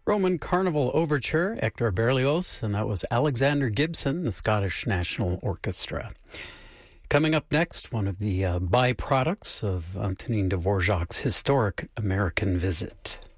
Roman Carnival Overture, Hector Berlioz, and that was Alexander Gibson, the Scottish National Orchestra. Coming up next, one of the byproducts of Antonin Dvorak's historic American visit.